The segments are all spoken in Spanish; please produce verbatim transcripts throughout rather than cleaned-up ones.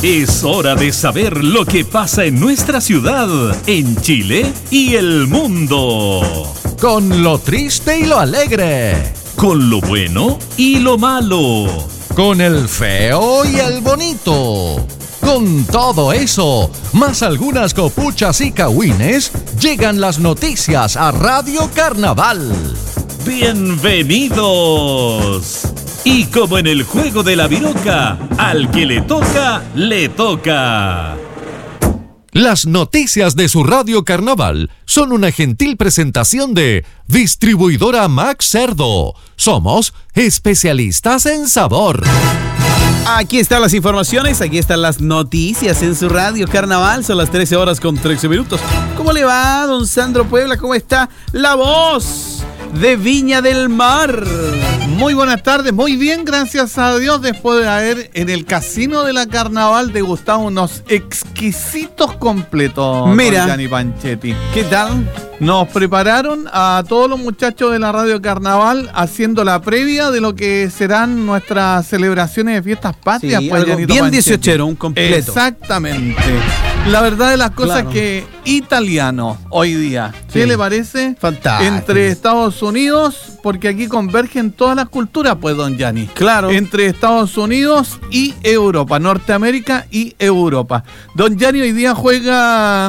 Es hora de saber lo que pasa en nuestra ciudad, en Chile y el mundo. Con lo triste y lo alegre. Con lo bueno y lo malo. Con el feo y el bonito. Con todo eso, más algunas copuchas y cagüines, llegan las noticias a Radio Carnaval. ¡Bienvenidos! Y como en el juego de la viroca, al que le toca, le toca. Las noticias de su Radio Carnaval son una gentil presentación de Distribuidora Max Cerdo. Somos especialistas en sabor. Aquí están las informaciones, aquí están las noticias en su Radio Carnaval. Son las trece horas con trece minutos. ¿Cómo le va, don Sandro Puebla? ¿Cómo está la voz de Viña del Mar? Muy buenas tardes, muy bien, gracias a Dios, después de haber en el Casino de la Carnaval degustado unos exquisitos completos. Mira, Gianni Panchetti. ¿Qué tal? Nos prepararon a todos los muchachos de la Radio Carnaval haciendo la previa de lo que serán nuestras celebraciones de fiestas patrias. Sí, pues, algo Giannito bien Panchetti. dieciochero, un completo. Exactamente. La verdad de las cosas Claro. es que italiano hoy día. ¿Qué Sí. le parece? Fantástico. Entre Estados Unidos, porque aquí convergen todas las culturas, pues, don Gianni. Claro. Entre Estados Unidos y Europa, Norteamérica y Europa. Don Gianni hoy día juega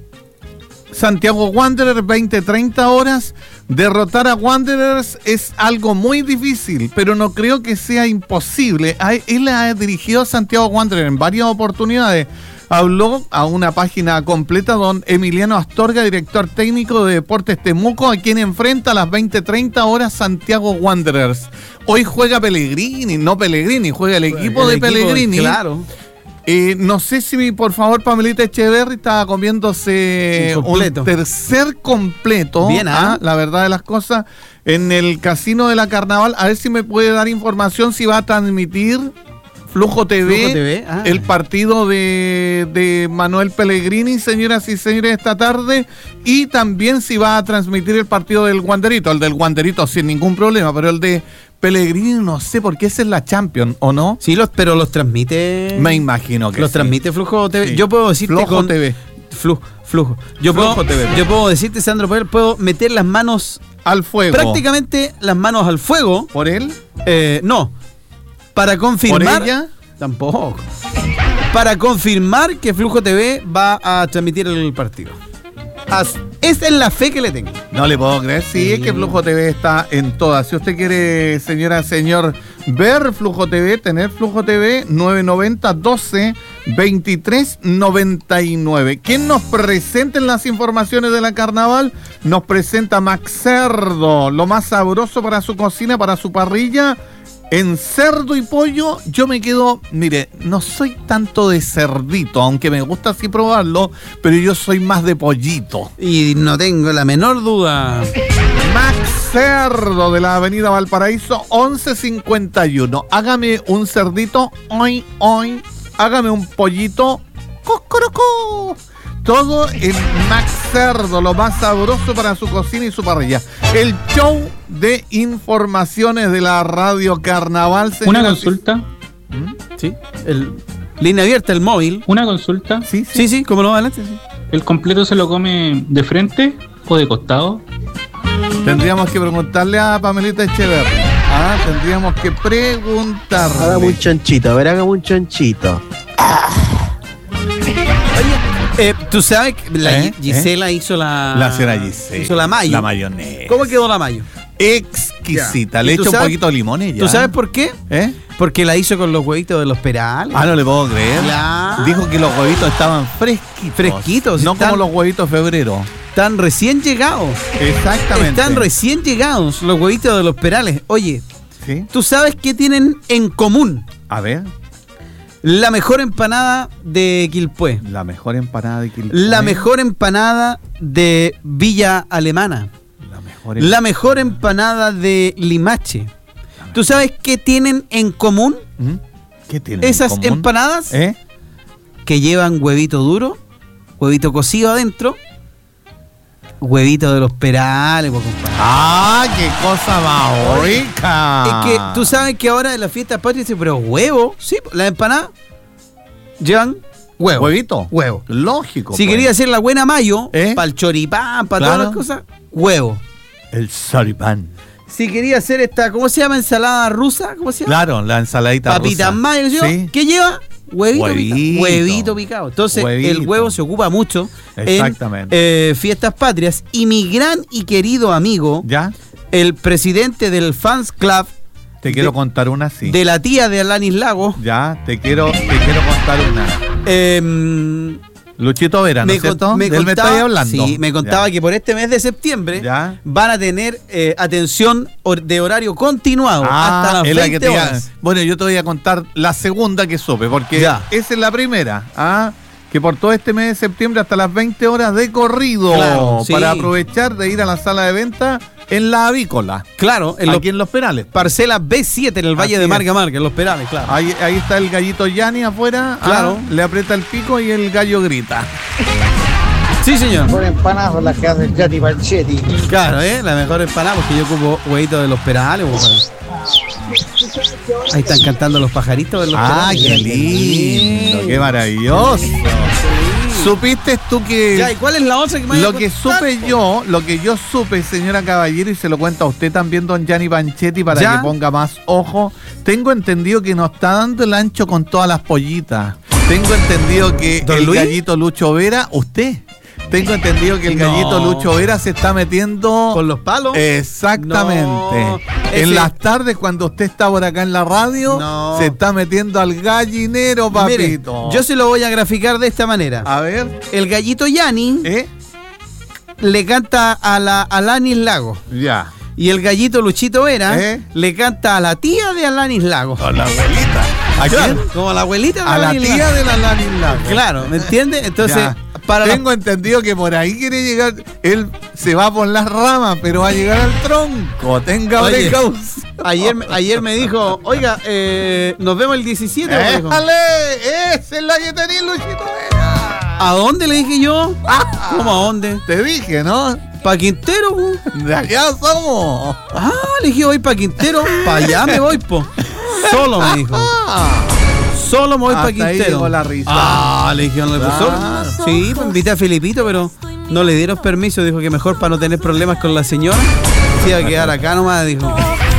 Santiago Wanderers, veinte treinta horas. Derrotar a Wanderers es algo muy difícil, pero no creo que sea imposible. Él ha dirigido a Santiago Wanderers en varias oportunidades. Habló a una página completa don Emiliano Astorga, director técnico de Deportes Temuco, a quien enfrenta a las veinte treinta horas Santiago Wanderers. Hoy juega Pellegrini, no Pellegrini, juega el equipo El de equipo, Pellegrini. Claro. Eh, no sé si, por favor, Pamelita Echeverri estaba comiéndose Un completo. un tercer completo. Bien, ¿ah? ¿ah? La verdad de las cosas, en el Casino de la Carnaval. A ver si me puede dar información si va a transmitir Flujo T V, Flujo T V, ah. el partido de, de Manuel Pellegrini, señoras y señores, esta tarde. Y también si va a transmitir el partido del Wanderito. El del Wanderito sin ningún problema, pero el de Pellegrini no sé, porque esa es la Champions, ¿o no? Sí, los, pero los transmite. Me imagino que Los sí. transmite Flujo T V. Sí. Yo puedo decirte Flojo con T V. Flu, flujo. Yo Flujo puedo, T V. yo puedo decirte, Sandro Puebla, puedo meter las manos, Al fuego. prácticamente las manos al fuego. ¿Por él? Eh, no. Para confirmar. ¿Por ella? Tampoco. Para confirmar que Flujo T V va a transmitir el partido. As- esa es la fe que le tengo. No le puedo creer. Sí, es que Flujo T V está en todas. Si usted quiere, señora, señor, ver Flujo T V, tener Flujo T V, nueve noventa, doce, veintitrés, noventa y nueve. ¿Quién nos presenta en las informaciones de la Carnaval? Nos presenta Max Cerdo, lo más sabroso para su cocina, para su parrilla. En cerdo y pollo yo me quedo, mire, no soy tanto de cerdito, aunque me gusta así probarlo, pero yo soy más de pollito. Y no tengo la menor duda. Max Cerdo de la avenida Valparaíso once cincuenta y uno. Hágame un cerdito, hoy, hoy. Hágame un pollito, cocorocó. Todo en Max Cerdo, lo más sabroso para su cocina y su parrilla. El show de informaciones de la Radio Carnaval. Una consulta, ¿Mm? Sí. El, línea abierta, el móvil. una consulta. Sí, sí. Sí, sí, cómo no, adelante. Sí. ¿El completo se lo come de frente o de costado? Tendríamos que preguntarle a Pamelita Echeverri. Ah, tendríamos que preguntarle. Hágame un chanchito, a ver, hágame un chanchito. Eh, Tú sabes que la ¿Eh? Gisela hizo la. La señora Gisela. Hizo la mayo. La mayonesa. ¿Cómo quedó la mayo? Exquisita. Ya. Le ¿Y echo tú un sabes- poquito de limón ella. ¿Tú sabes por qué? ¿Eh? Porque la hizo con los huevitos de los perales. Ah, no le puedo creer. Claro. Dijo que los huevitos estaban fresquitos. Fresquitos, No están- como los huevitos de febrero. Están recién llegados. Exactamente. Están recién llegados los huevitos de los perales. Oye, ¿Sí? ¿tú sabes qué tienen en común? A ver. La mejor empanada de Quilpué. La mejor empanada de Quilpué. La mejor empanada de Villa Alemana. La mejor, La mejor empanada de Limache. ¿Tú sabes qué tienen en común ¿Mm? ¿Qué tiene? esas en común? empanadas? ¿Eh? Que llevan huevito duro, huevito cocido adentro, huevito de los perales, po, compadre. ¡Ah, qué cosa más rica! Es que tú sabes que ahora en la fiesta patria dice, pero huevo, sí, la empanada. llevan huevo. ¿Huevito? Huevo. Lógico. Si pues. quería hacer la buena mayo, ¿Eh? para el choripán, para Claro. todas las cosas, huevo. El saripán. Si quería hacer esta, ¿cómo se llama? Ensalada rusa, ¿cómo se llama? Claro, la ensaladita Papitas rusa. mayo, ¿sí? Sí. ¿Qué lleva? Huevito, Huevito. picado. Huevito picado. Entonces, Huevito. el huevo se ocupa mucho Exactamente. en eh, fiestas patrias. Y mi gran y querido amigo, ¿Ya? el presidente del Fans Club Te quiero de, contar una, sí. de la tía de Alanis Lago, Ya, te quiero, te quiero contar una. eh, Luchito Vera, ¿no me, es cierto? con- me ¿De él me contaba, estáis hablando? sí, me contaba Ya. que por este mes de septiembre Ya. van a tener eh, atención hor- de horario continuado Ah, hasta las es la que veinte te iba- horas. Bueno, yo te voy a contar la segunda que supe, porque Ya. esa es la primera. ¿Ah? Que por todo este mes de septiembre hasta las veinte horas de corrido, Claro, sí. para aprovechar de ir a la sala de venta en la avícola, Claro, en los aquí en Los Perales. parcela B siete en el Valle Así de es. Marga Marga, en Los Perales, claro. Ahí, ahí está el gallito Yanni afuera. Claro. Ah, le aprieta el pico y el gallo grita. Sí, señor. Por empanadas las que hace el Gianni Panchetti. Claro, ¿eh? La mejor empanada, porque yo ocupo huevitos de Los Perales. o para- Ahí están cantando los pajaritos de Los ¡Ah, Perales. qué lindo! ¡Qué maravilloso! ¿Supiste tú que Ya, ¿y cuál es la otra que me vaya lo a que contar? supe yo, lo que yo supe, señora Caballero, y se lo cuenta a usted también, don Gianni Panchetti, para ¿Ya? que ponga más ojo? Tengo entendido que nos está dando el ancho con todas las pollitas. Tengo entendido que ¿Don el Luis? gallito Lucho Vera, usted. Tengo entendido que el No. gallito Lucho Vera se está metiendo ¿Con los palos? Exactamente. No, En ese- las tardes, cuando usted está por acá en la radio, No. se está metiendo al gallinero, Mire, papito. yo se lo voy a graficar de esta manera. A ver, El gallito Yanni ¿eh? le canta a la Alanis Lago. Ya. Y el gallito Luchito Vera ¿Eh? le canta a la tía de Alanis Lago. A la abuelita. ¿A quién? Claro, como a la abuelita de A la Alanis tía Lago. de la Alanis Lago. Claro, ¿me entiendes? Entonces, Ya. para la- Tengo entendido que por ahí quiere llegar. Él se va por las ramas, pero va a llegar al tronco. Tenga Oye, precaución. ayer, ayer me dijo, oiga, eh, nos vemos el diecisiete. me dijo. ¡Éjale! ¡Esa es la que tenía Luchito Vera! ¿A dónde le dije yo? ¿Cómo a dónde? Te dije, ¿no? ¿Pa Quintero? po? De allá somos. Ah, le dije, voy pa Quintero. Pa allá me voy, po. Solo me dijo. Solo me voy pa Hasta ahí Quintero. llegó la risa. Ah, le dije, no le puso. Claro. Sí, pues invité a Felipito, pero no le dieron permiso. Dijo que mejor para no tener problemas con la señora. Se iba a quedar acá nomás, dijo.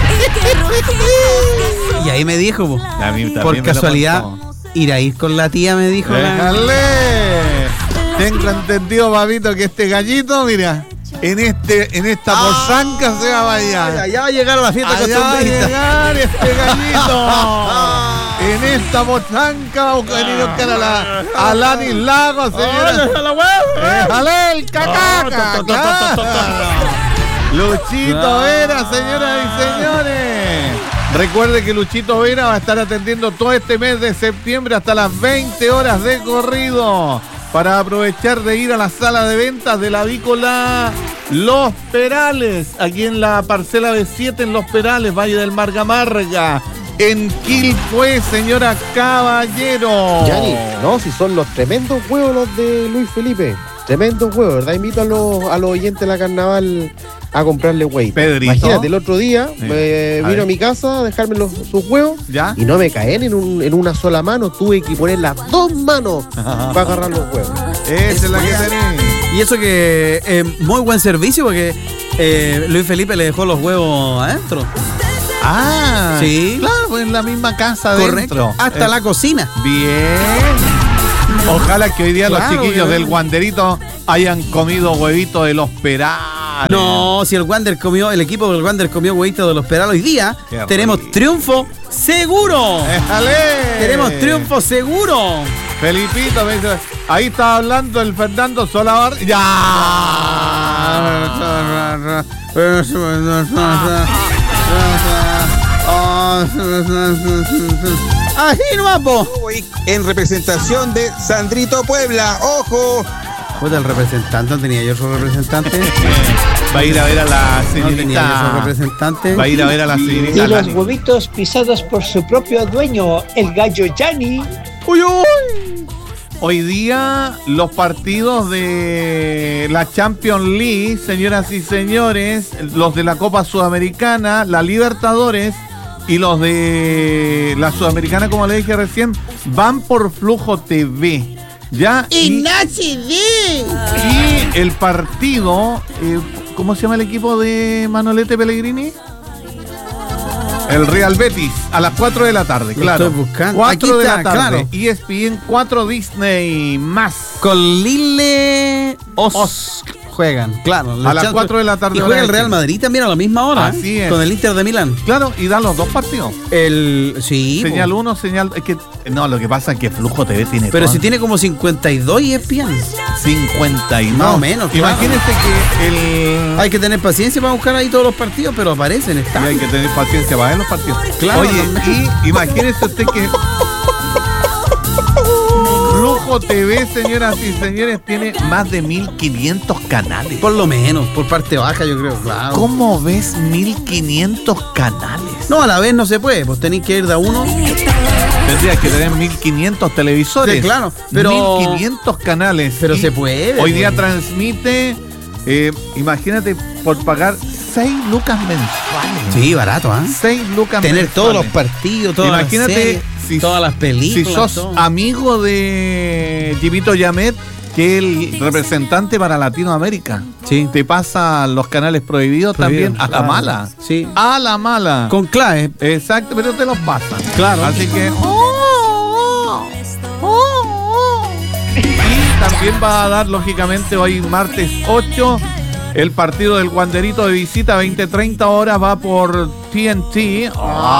Y ahí me dijo, po. A mí también Por me lo casualidad, contó. ir a ir con la tía, me dijo. la- ¡Déjale! Tengo entendido, papito, que este gallito, mira, en este, en esta Ah. posanca se va a Ay, bailar. allá va a llegar a la fiesta Allá va a costumbrista. llegar este gallito. En esta posanca va a venir a buscar a la a Alanis Lago, señora. ¡Déjale el cacaca! claro. Luchito Vera, señoras y señores. Recuerde que Luchito Vera va a estar atendiendo todo este mes de septiembre hasta las veinte horas de corrido para aprovechar de ir a la sala de ventas de la avícola Los Perales, aquí en la parcela B siete en Los Perales, Valle del Marga Marga, en Quilpué, señora Caballero. Gianni, no, si son los tremendos huevos los de Luis Felipe. Tremendos huevos, ¿verdad? Invito a los, a los oyentes de la carnaval a comprarle huevos. Pedrito. Imagínate, el otro día Sí. me A vino ver. a mi casa a dejarme los, sus huevos ¿Ya? y no me caen en, un, en una sola mano. Tuve que poner las dos manos para agarrar los huevos. Esa es la que tenés. Y eso que eh, muy buen servicio porque eh, Luis Felipe le dejó los huevos adentro. Ah, Sí. claro, pues en la misma casa Correcto. adentro. Hasta Eh, la cocina. Bien. Ojalá que hoy día Claro, los chiquillos obviamente. del Guanderito hayan comido huevitos de Los Perales. No, si el Wander comió, el equipo del Wander comió huevitos de los Perales hoy día, Qué tenemos rico. triunfo seguro. ¡Déjale! Tenemos triunfo seguro. Felipito me dice, ahí está hablando el Fernando Solabar. ¡Ya! Así nomás, po. Voy en representación de Sandrito Puebla. ¡Ojo! Puta, el representante, no tenía yo su representante. Va a ir a ver a la No tenía yo su señorita. representante. Va a ir a ver a la señorita. Y los Lali. huevitos pisados por su propio dueño, el gallo Gianni. Uy, uy. Hoy día los partidos de la Champions League, señoras y señores, los de la Copa Sudamericana, la Libertadores, Y los de la Sudamericana, como le dije recién, van por Flujo T V. Ya. Y, y el partido, eh, ¿cómo se llama el equipo de Manolete Pellegrini? El Real Betis, a las cuatro de la tarde, Lo claro. estoy buscando. cuatro Aquí de está, la tarde. claro. E S P N cuatro Disney más. Con Lille Os, Os. juegan, claro. A las cuatro de la tarde. Y hora juega el de Real Chile. Madrid también a la misma hora. Así ¿eh? es. Con el Inter de Milán. Claro, y dan los dos partidos. El, sí. Señal po. uno, señal. Es que, no, lo que pasa es que Flujo T V tiene. Pero todo. si tiene como cincuenta y dos E S P N. cincuenta y Más o menos, claro. Imagínense que el. Hay que tener paciencia para buscar ahí todos los partidos, pero aparecen, Y están. hay que tener paciencia para ver los partidos. Claro, Oye, también. y imagínese usted que Flujo T V, señoras y señores, tiene más de mil quinientos canales. Por lo menos, por parte baja, yo creo, claro. ¿Cómo ves mil quinientos canales? No, a la vez no se puede, pues tenéis que ir de a uno. Tendría que tener mil quinientos televisores. Sí, claro, pero- mil quinientos canales. Pero Y se puede. Hoy día pues. transmite, eh, imagínate, por pagar seis lucas mensuales. Sí, barato, ¿ah? seis lucas Tener mensuales. todos los partidos, todas Imagínate las series, si- todas las Si películas. sos todo. amigo de Jimito Yamet, que es el representante para Latinoamérica, Sí. te pasa los canales prohibidos Prohibido, también a la claro. mala. Sí. A la mala. Con clave. Exacto, pero te los pasan. Claro. Así que. Y también va a dar, lógicamente, hoy martes ocho, el partido del Wanderito de visita, veinte treinta horas, va por T N T.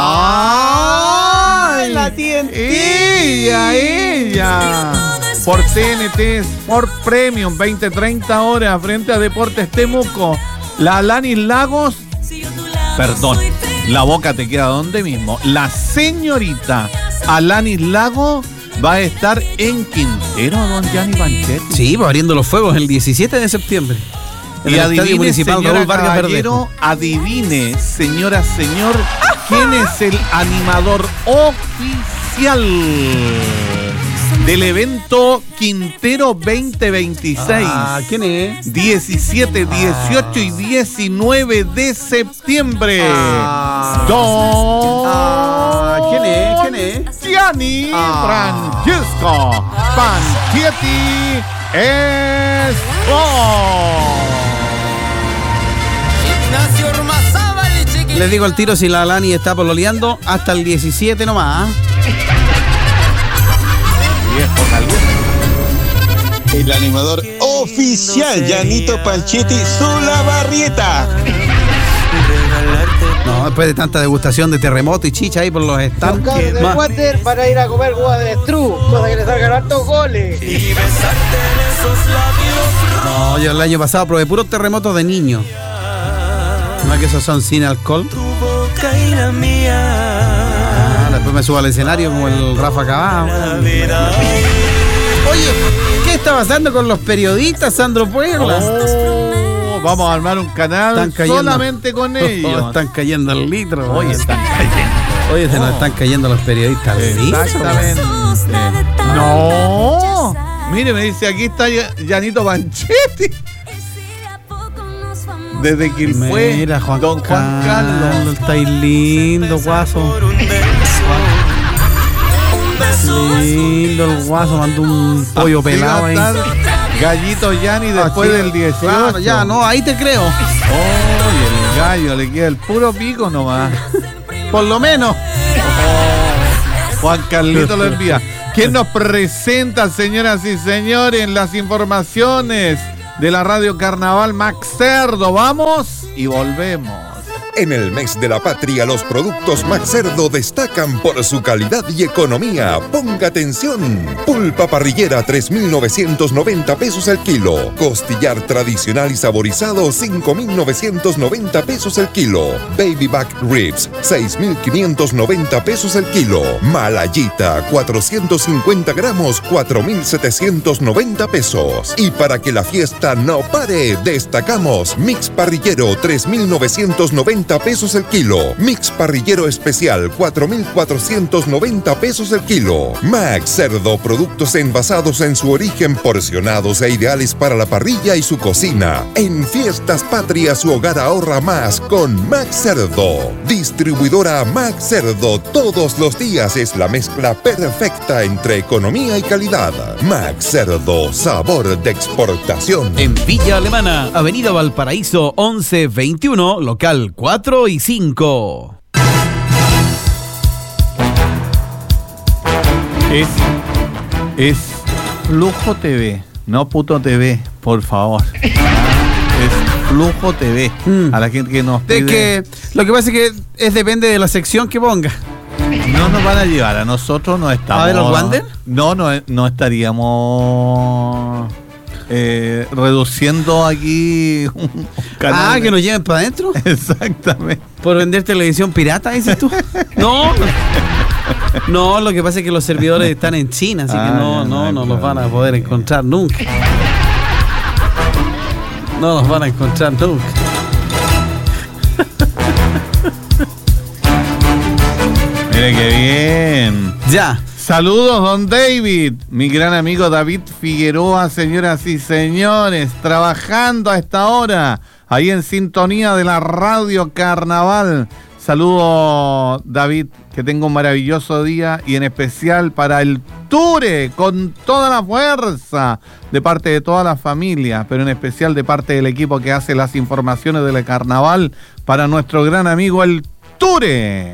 ¡Ay! La T N T. ¡Ella, ella! Por T N T Sport Premium, veinte treinta horas, frente a Deportes Temuco. La Alanis Lagos, perdón, la boca te queda donde mismo. La señorita Alanis Lago va a estar en Quintero, don Gianni Panchetti. Sí, pues abriendo los fuegos el diecisiete de septiembre. En Y el Estadio adivine, Municipal señora Raúl Vargas caballero, Verdejo. adivine, señora, señor, quién es el animador oficial del evento Quintero veinte veintiséis. Ah, ¿quién es? diecisiete, dieciocho y diecinueve de septiembre. Ah. Don Ah, ¿quién es? ¿Quién es? Gianni Ah. Francesco Panchetti Sport. Les digo al tiro si la Alani está pololeando hasta el diecisiete nomás. ¿ah? Viejo caliente. El animador oficial, Gianito Panchetti Sulabarrieta. No, después de tanta degustación de terremoto y chicha ahí por los Los stands. cabros del más- Wander van a ir a comer hueá de Stru, cosa que les salgan hartos goles. No, yo el año pasado probé puros terremotos de niños. No es que esos son sin alcohol. Ah, después me subo al escenario como el Rafa Cabao. Oye, ¿qué está pasando con los periodistas, Sandro Puebla? Oh, vamos a armar un canal Están cayendo. solamente con ellos. Están cayendo al litro. Hoy están cayendo. Oye, se nos están cayendo los periodistas al litro. Exactamente. No. Mire, me dice, aquí está Ya- Gianito Panchetti. Desde Quilpué, Mira, Juan don Juan Carlos. Carlos. Estáis lindo, guaso. Lindo el guaso, mandó un pollo Así pelado va a ahí. estar Gallito Yanni después Así, del dieciocho. Claro, ya, no, ahí te creo. Oh, y el gallo le queda el puro pico nomás. Por lo menos. Juan Carlito lo envía. ¿Quién nos presenta, señoras y señores, en las informaciones de la Radio Carnaval? Max Cerdo. Vamos y volvemos. En el mes de la patria, los productos Max Cerdo destacan por su calidad y economía. Ponga atención. Pulpa parrillera, tres mil novecientos noventa pesos el kilo. Costillar tradicional y saborizado, cinco mil novecientos noventa pesos el kilo. Baby back ribs, seis mil quinientos noventa pesos el kilo. Malayita, cuatrocientos cincuenta gramos, cuatro mil setecientos noventa pesos. Y para que la fiesta no pare, destacamos Mix parrillero, tres mil novecientos noventa noventa pesos el kilo. Mix parrillero especial, cuatro mil cuatrocientos noventa pesos el kilo. Max Cerdo, productos envasados en su origen, porcionados e ideales para la parrilla y su cocina. En Fiestas Patrias, su hogar ahorra más con Max Cerdo. Distribuidora Max Cerdo, todos los días es la mezcla perfecta entre economía y calidad. Max Cerdo, sabor de exportación. En Villa Alemana, Avenida Valparaíso once veintiuno, local cuatro y cinco. Es, es Flujo T V, no Puto T V, por favor. Es Flujo T V. Mm. A la gente que nos pide... De que lo que pasa es que es depende de la sección que ponga. No nos van a llevar, a nosotros no estamos... ¿A ver los Wander? No, no, no estaríamos eh, reduciendo aquí un canal. Ah, de... que nos lleven para adentro. Exactamente. ¿Por vender televisión pirata, dices tú? No, no, lo que pasa es que los servidores están en China, así ah, que no, no, no, no los van a poder encontrar nunca. No los van a encontrar nunca. Mire qué bien. Ya. Saludos, don David, mi gran amigo David Figueroa, señoras y señores, trabajando a esta hora, ahí en sintonía de la Radio Carnaval. Saludos, David, que tenga un maravilloso día y en especial para el Ture, con toda la fuerza, de parte de toda la familia, pero en especial de parte del equipo que hace las informaciones del Carnaval, para nuestro gran amigo el Ture.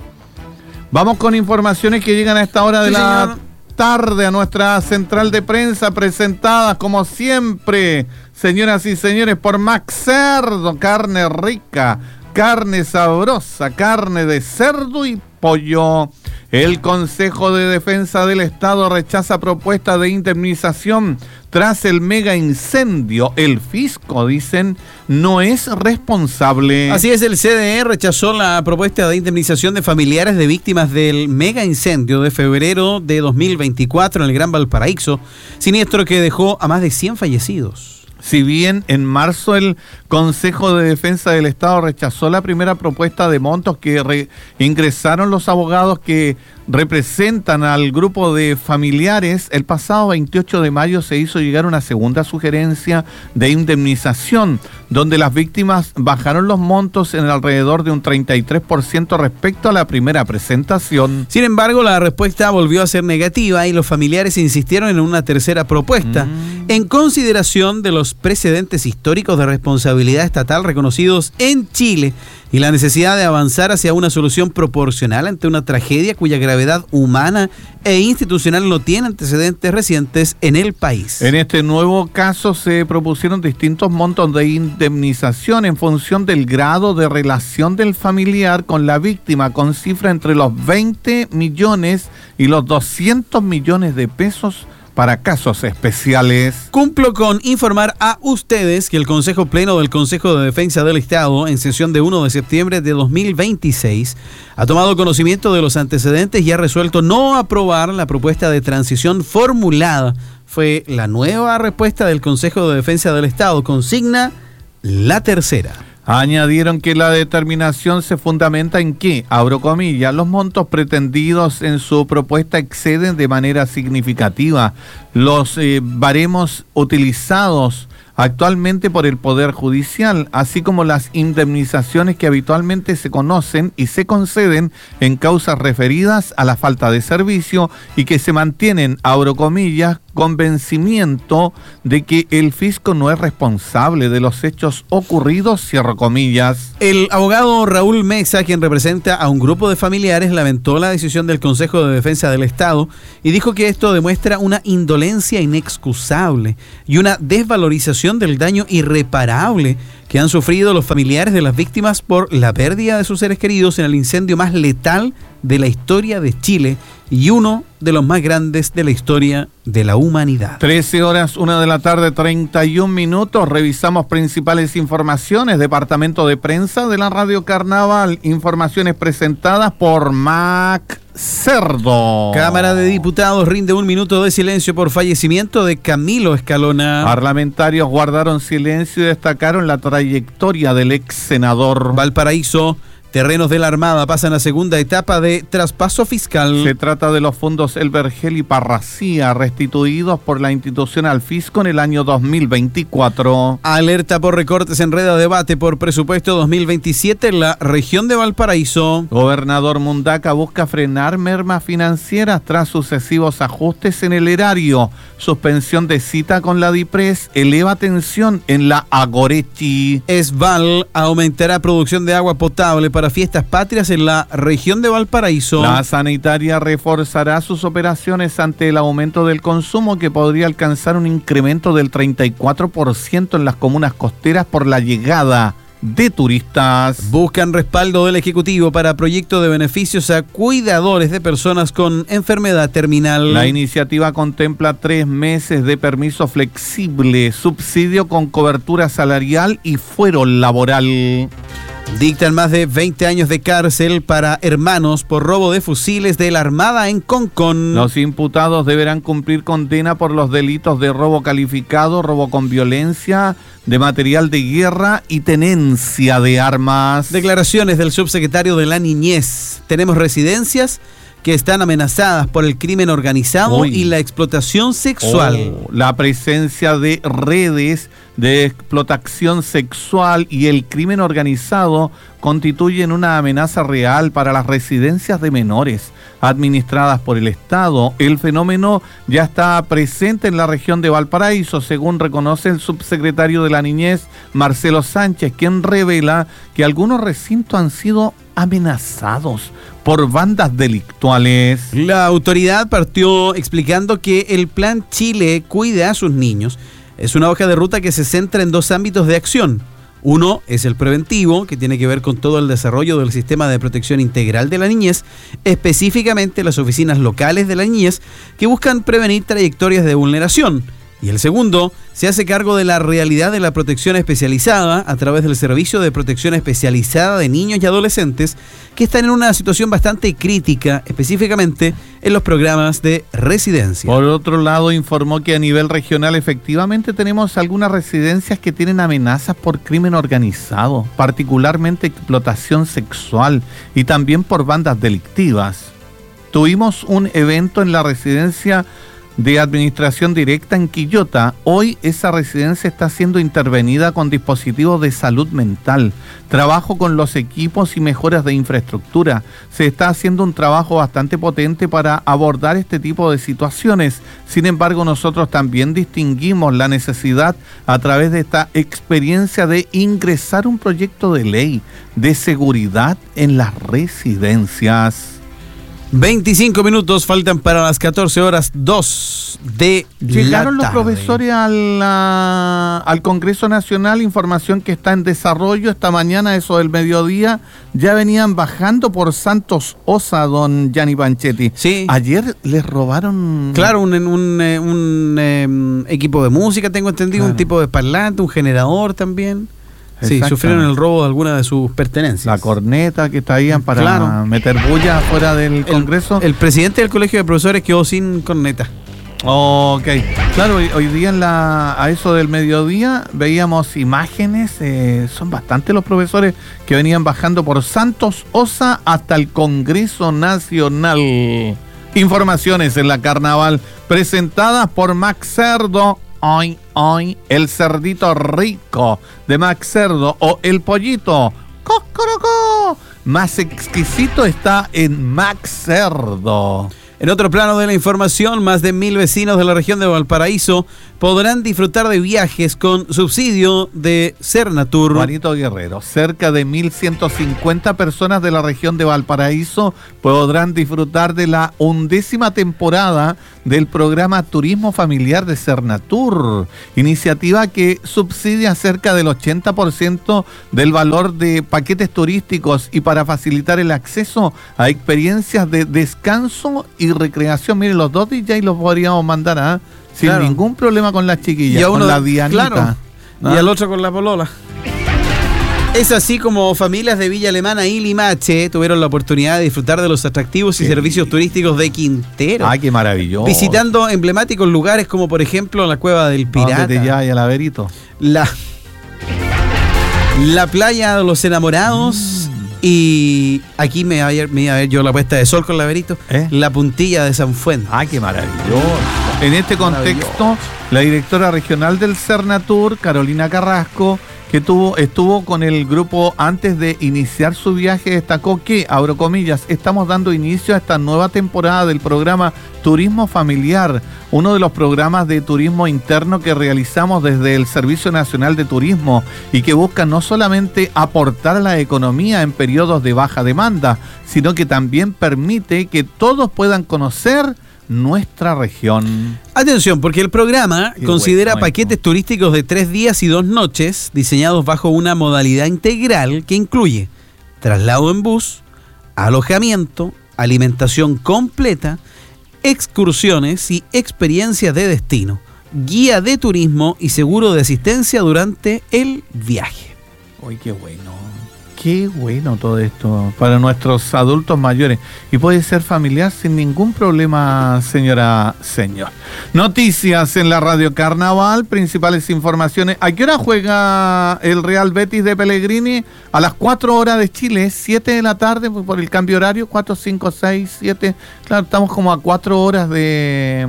Vamos con informaciones que llegan a esta hora de sí, la señor. tarde a nuestra central de prensa, presentadas como siempre, señoras y señores, por Max Cerdo, carne rica, carne sabrosa, carne de cerdo y pollo. El Consejo de Defensa del Estado rechaza propuesta de indemnización tras el mega incendio. El fisco, dicen, no es responsable. Así es, el C D E rechazó la propuesta de indemnización de familiares de víctimas del mega incendio de febrero de dos mil veinticuatro en el Gran Valparaíso, siniestro que dejó a más de cien fallecidos. Si bien en marzo el Consejo de Defensa del Estado rechazó la primera propuesta de montos que re- ingresaron los abogados que representan al grupo de familiares, el pasado veintiocho de mayo se hizo llegar una segunda sugerencia de indemnización, donde las víctimas bajaron los montos en alrededor de un treinta y tres por ciento respecto a la primera presentación. Sin embargo, la respuesta volvió a ser negativa y los familiares insistieron en una tercera propuesta, mm. en consideración de los precedentes históricos de responsabilidad estatal reconocidos en Chile y la necesidad de avanzar hacia una solución proporcional ante una tragedia cuya gravedad humana e institucional no tiene antecedentes recientes en el país. En este nuevo caso se propusieron distintos montos de indemnización en función del grado de relación del familiar con la víctima, con cifra entre los veinte millones y los doscientos millones de pesos para casos especiales. Cumplo con informar a ustedes que el Consejo Pleno del Consejo de Defensa del Estado, en sesión de primero de septiembre de dos mil veintiséis, ha tomado conocimiento de los antecedentes y ha resuelto no aprobar la propuesta de transición formulada. Fue la nueva respuesta del Consejo de Defensa del Estado, consigna la tercera. Añadieron que la determinación se fundamenta en que, abro comillas, los montos pretendidos en su propuesta exceden de manera significativa los eh, baremos utilizados actualmente por el Poder Judicial, así como las indemnizaciones que habitualmente se conocen y se conceden en causas referidas a la falta de servicio y que se mantienen, abro comillas, convencimiento de que el fisco no es responsable de los hechos ocurridos, cierro comillas. El abogado Raúl Mesa, quien representa a un grupo de familiares, lamentó la decisión del Consejo de Defensa del Estado y dijo que esto demuestra una indolencia inexcusable y una desvalorización del daño irreparable que han sufrido los familiares de las víctimas por la pérdida de sus seres queridos en el incendio más letal de la historia de Chile y uno de los más grandes de la historia de la humanidad. trece horas, una de la tarde, treinta y un minutos. Revisamos principales informaciones. Departamento de Prensa de la Radio Carnaval. Informaciones presentadas por Mac Cerdo. Cámara de Diputados rinde un minuto de silencio por fallecimiento de Camilo Escalona. Parlamentarios guardaron silencio y destacaron la trayectoria del ex senador. Valparaíso. Terrenos de la Armada pasan a segunda etapa de traspaso fiscal. Se trata de los fondos El Vergel y Parracía restituidos por la institución al fisco en el año dos mil veinticuatro. Alerta por recortes enreda debate por presupuesto dos mil veintisiete en la región de Valparaíso. Gobernador Mundaca busca frenar mermas financieras tras sucesivos ajustes en el erario. Suspensión de cita con la DIPRES eleva tensión en la Agorechi. Esval aumentará producción de agua potable para fiestas patrias en la región de Valparaíso. La sanitaria reforzará sus operaciones ante el aumento del consumo que podría alcanzar un incremento del treinta y cuatro por ciento en las comunas costeras por la llegada de turistas. Buscan respaldo del Ejecutivo para proyecto de beneficios a cuidadores de personas con enfermedad terminal. La iniciativa contempla tres meses de permiso flexible, subsidio con cobertura salarial y fuero laboral. Dictan más de veinte años de cárcel para hermanos por robo de fusiles de la Armada en Concón. Los imputados deberán cumplir condena por los delitos de robo calificado, robo con violencia, de material de guerra y tenencia de armas. Declaraciones del subsecretario de la Niñez. Tenemos residencias que están amenazadas por el crimen organizado Uy. y la explotación sexual. Oh, la presencia de redes de explotación sexual y el crimen organizado constituyen una amenaza real para las residencias de menores administradas por el Estado. El fenómeno ya está presente en la región de Valparaíso, según reconoce el subsecretario de la Niñez, Marcelo Sánchez, quien revela que algunos recintos han sido amenazados por bandas delictuales. La autoridad partió explicando que el Plan Chile Cuida a sus niños es una hoja de ruta que se centra en dos ámbitos de acción. Uno es el preventivo, que tiene que ver con todo el desarrollo del sistema de protección integral de la niñez, específicamente las oficinas locales de la niñez, que buscan prevenir trayectorias de vulneración. Y el segundo se hace cargo de la realidad de la protección especializada a través del Servicio de Protección Especializada de Niños y Adolescentes, que están en una situación bastante crítica, específicamente en los programas de residencia. Por otro lado, informó que a nivel regional efectivamente tenemos algunas residencias que tienen amenazas por crimen organizado, particularmente explotación sexual y también por bandas delictivas. Tuvimos un evento en la residencia de administración directa en Quillota. Hoy esa residencia está siendo intervenida con dispositivos de salud mental, trabajo con los equipos y mejoras de infraestructura. Se está haciendo un trabajo bastante potente para abordar este tipo de situaciones. Sin embargo, nosotros también distinguimos la necesidad a través de esta experiencia de ingresar un proyecto de ley de seguridad en las residencias. veinticinco minutos faltan para las catorce horas dos de Llegaron la los tarde. profesores al, la, al Congreso Nacional, información que está en desarrollo. Esta mañana, eso del mediodía, ya venían bajando por Santos Osa, don Gianni Panchetti. Sí. Ayer les robaron... Claro, un, un, un, un eh, equipo de música, tengo entendido, claro. Un tipo de parlante, un generador también. Sí, sufrieron el robo de alguna de sus pertenencias. La corneta que traían para claro. meter bulla fuera del Congreso. El, el presidente del Colegio de Profesores quedó sin corneta. Ok, claro, hoy, hoy día en la, a eso del mediodía veíamos imágenes, eh, son bastantes los profesores que venían bajando por Santos Osa hasta el Congreso Nacional. Informaciones en la Carnaval presentadas por Max Cerdo. Hoy, hoy, el cerdito rico de Max Cerdo o el pollito ¡Cocorocó! Más exquisito está en Max Cerdo. En otro plano de la información, más de mil vecinos de la región de Valparaíso podrán disfrutar de viajes con subsidio de Sernatur. Juanito Guerrero, cerca de mil ciento cincuenta personas de la región de Valparaíso podrán disfrutar de la undécima temporada del programa Turismo Familiar de Sernatur, iniciativa que subsidia cerca del ochenta por ciento del valor de paquetes turísticos y para facilitar el acceso a experiencias de descanso y y recreación. Miren, los dos D J los podríamos mandar a sin Claro. ningún problema con las chiquillas, Y a uno- con la Dianita. claro. ¿Ah? Y al otro con la polola. Es así como familias de Villa Alemana y Limache tuvieron la oportunidad de disfrutar de los atractivos y Qué servicios turísticos de Quintero. Ay, qué maravilloso. Visitando emblemáticos lugares como por ejemplo la Cueva del Pirata, ¿Dónde te llamas, Laverito? la, la playa de los enamorados y aquí me iba a ver, me iba a ver yo la puesta de sol con Laverito, ¿Eh? la puntilla de San Fuente. Ay, qué maravilloso. En este contexto, la directora regional del Cernatur, Carolina Carrasco, que tuvo, estuvo con el grupo antes de iniciar su viaje, destacó que, abro comillas, estamos dando inicio a esta nueva temporada del programa Turismo Familiar, uno de los programas de turismo interno que realizamos desde el Servicio Nacional de Turismo y que busca no solamente aportar a la economía en periodos de baja demanda, sino que también permite que todos puedan conocer nuestra región. Atención, porque el programa Qué considera bueno paquetes turísticos de tres días y dos noches diseñados bajo una modalidad integral que incluye traslado en bus, alojamiento, alimentación completa, excursiones y experiencias de destino, guía de turismo y seguro de asistencia durante el viaje. Uy, qué bueno. Qué bueno todo esto para nuestros adultos mayores. Y puede ser familiar sin ningún problema, señora, señor. Noticias en la Radio Carnaval, principales informaciones. ¿A qué hora juega el Real Betis de Pellegrini? A las cuatro horas de Chile, siete de la tarde, por el cambio horario, cuatro, cinco, seis, siete. Claro, estamos como a cuatro horas de...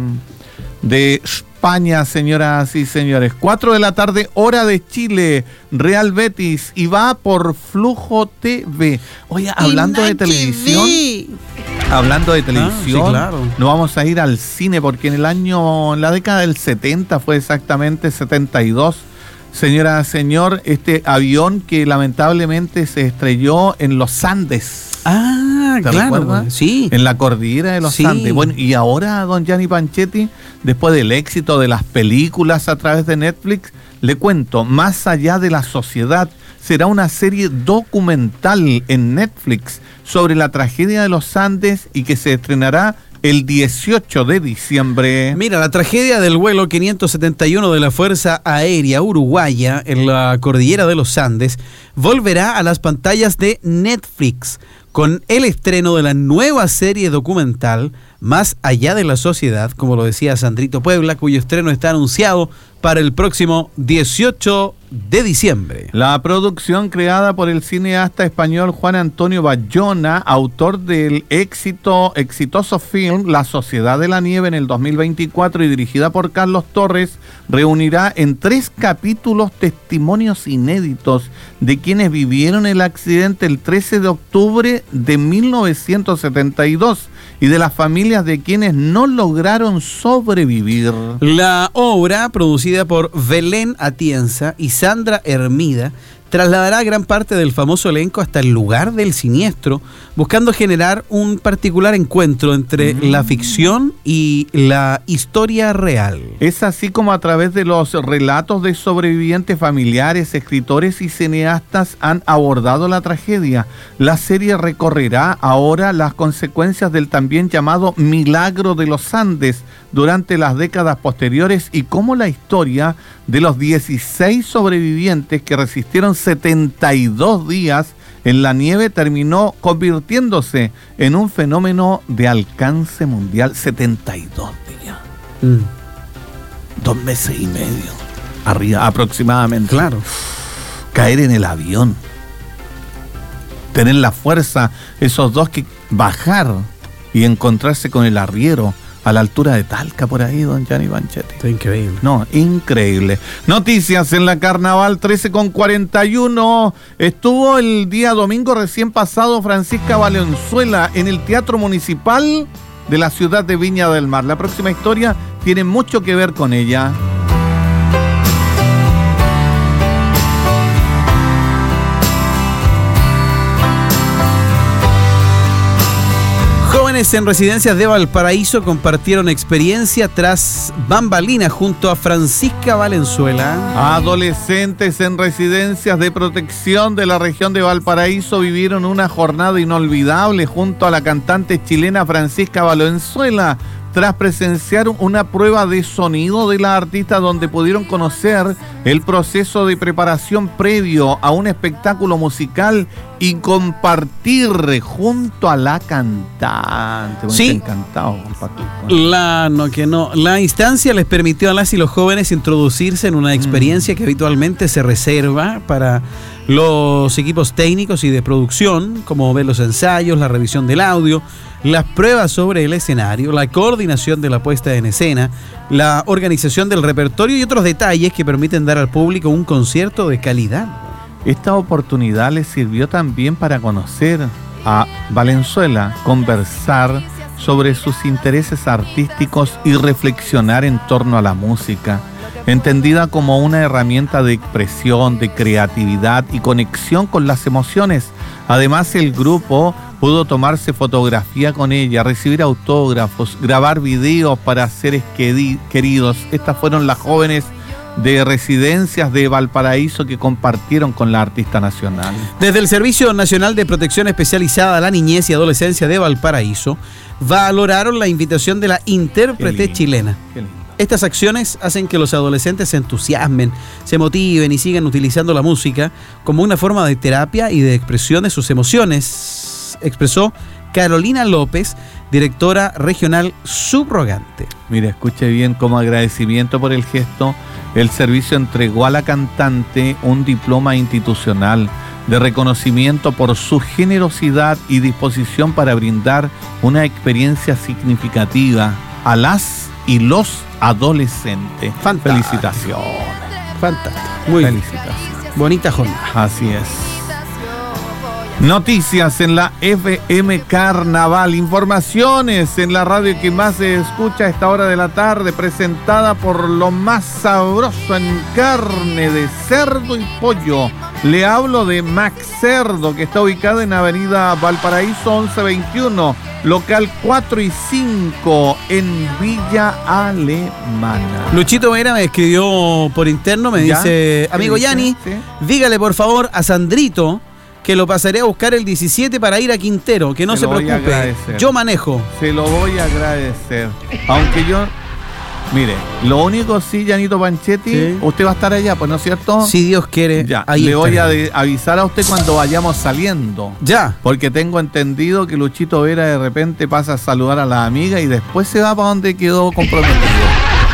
de España, señoras y señores. cuatro de la tarde, hora de Chile, Real Betis, y va por Flujo T V. Oye, hablando de televisión, hablando de televisión, Ah, sí, claro. nos vamos a ir al cine porque en el año, en la década del setenta, fue exactamente setenta y dos, señora, señor, este avión que lamentablemente se estrelló en los Andes. Ah, ¿Te claro, recuerdas? sí. En la cordillera de los Sí. Andes. Bueno, y ahora, don Gianni Panchetti, después del éxito de las películas a través de Netflix, le cuento, Más allá de la sociedad, será una serie documental en Netflix sobre la tragedia de los Andes y que se estrenará el dieciocho de diciembre. Mira, la tragedia del vuelo quinientos setenta y uno de la Fuerza Aérea Uruguaya en la cordillera de los Andes volverá a las pantallas de Netflix con el estreno de la nueva serie documental Más allá de la sociedad, como lo decía Sandrito Puebla, cuyo estreno está anunciado para el próximo dieciocho de diciembre. La producción creada por el cineasta español Juan Antonio Bayona, autor del éxito, exitoso film La Sociedad de la Nieve en el dos mil veinticuatro y dirigida por Carlos Torres, reunirá en tres capítulos testimonios inéditos de quienes vivieron el accidente el trece de octubre de mil novecientos setenta y dos y de las familias de quienes no lograron sobrevivir. La obra, producida por Belén Atienza y Sandra Hermida, trasladará gran parte del famoso elenco hasta el lugar del siniestro, buscando generar un particular encuentro entre mm. la ficción y la historia real. Es así como a través de los relatos de sobrevivientes familiares, escritores y cineastas han abordado la tragedia. La serie recorrerá ahora las consecuencias del también llamado Milagro de los Andes durante las décadas posteriores y cómo la historia de los dieciséis sobrevivientes que resistieron setenta y dos días en la nieve terminó convirtiéndose en un fenómeno de alcance mundial. setenta y dos días. Mm. Dos meses y medio. Arriba, aproximadamente. Claro. Caer en el avión. Tener la fuerza, esos dos que bajar y encontrarse con el arriero a la altura de Talca, por ahí, don Gianni Panchetti. Está increíble. No, increíble. Noticias en la Carnaval, trece con cuarenta y uno. Estuvo el día domingo recién pasado Francisca Valenzuela en el Teatro Municipal de la ciudad de Viña del Mar. La próxima historia tiene mucho que ver con ella. Jóvenes en residencias de Valparaíso compartieron experiencia tras bambalinas junto a Francisca Valenzuela. Adolescentes en residencias de protección de la región de Valparaíso vivieron una jornada inolvidable junto a la cantante chilena Francisca Valenzuela, tras presenciar una prueba de sonido de la artista donde pudieron conocer el proceso de preparación previo a un espectáculo musical y compartir junto a la cantante. Sí. Encantado compartir con La, no, que no. La instancia les permitió a las y los jóvenes introducirse en una experiencia mm. que habitualmente se reserva para los equipos técnicos y de producción, como ver los ensayos, la revisión del audio, las pruebas sobre el escenario, la coordinación de la puesta en escena, la organización del repertorio y otros detalles que permiten dar al público un concierto de calidad. Esta oportunidad les sirvió también para conocer a Valenzuela, conversar sobre sus intereses artísticos y reflexionar en torno a la música, entendida como una herramienta de expresión, de creatividad y conexión con las emociones. Además, el grupo pudo tomarse fotografía con ella, recibir autógrafos, grabar videos para seres queridos. Estas fueron las jóvenes de residencias de Valparaíso que compartieron con la artista nacional. Desde el Servicio Nacional de Protección Especializada a la Niñez y Adolescencia de Valparaíso, valoraron la invitación de la intérprete chilena. Estas acciones hacen que los adolescentes se entusiasmen, se motiven y sigan utilizando la música como una forma de terapia y de expresión de sus emociones, expresó Carolina López, directora regional subrogante. Mira, escuche bien, como agradecimiento por el gesto, el servicio entregó a la cantante un diploma institucional de reconocimiento por su generosidad y disposición para brindar una experiencia significativa a las y los adolescentes. Fantástico. Felicitaciones. Fantástico. Muy Felicitaciones. Bonita jornada. Así es. Noticias en la F M Carnaval, informaciones en la radio que más se escucha a esta hora de la tarde, presentada por lo más sabroso en carne de cerdo y pollo. Le hablo de Max Cerdo, que está ubicado en Avenida Valparaíso once veintiuno, local cuatro y cinco en Villa Alemana. Luchito Vera me escribió por interno, me ¿Ya? dice, amigo dice? Yanni, ¿Sí? dígale por favor a Sandrito que lo pasaré a buscar el diecisiete para ir a Quintero, que no se, se preocupe, yo manejo. Se lo voy a agradecer. Aunque yo, mire, lo único sí, Yanito Panchetti, sí. Usted va a estar allá, pues, ¿no es cierto? Si Dios quiere, ya, ahí le voy a estaré. de, avisar a usted cuando vayamos saliendo. Ya. Porque tengo entendido que Luchito Vera de repente pasa a saludar a la amiga y después se va para donde quedó comprometido.